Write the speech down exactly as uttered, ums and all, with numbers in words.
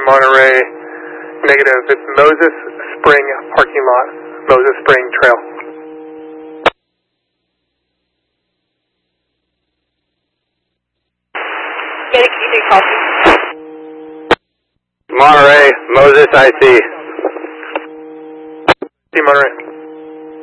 Monterey, negative. It's Moses Spring parking lot, Moses Spring Trail. Get it, can you take copy? Monterey, Moses, I C. See Monterey.